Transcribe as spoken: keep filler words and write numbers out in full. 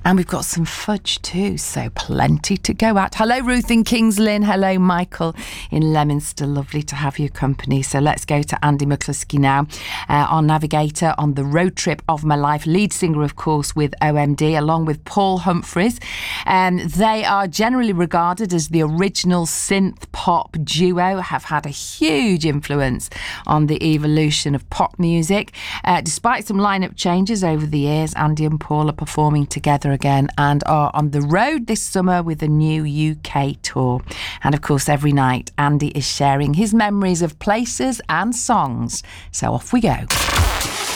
And we've got some fudge too, so plenty to go at. Hello, Ruth in Kings Lynn. Hello, Michael in Leominster. Lovely to have your company. So let's go to Andy McCluskey now, uh, our navigator on the road trip of my life, lead singer, of course, with O M D, along with Paul Humphreys. Um, they are generally regarded as the original synth pop duo, have had a huge influence on the evolution of pop music. Uh, despite some lineup changes over the years, Andy and Paul are performing together again and are on the road this summer with a new U K tour. And of course, every night Andy is sharing his memories of places and songs. So off we go.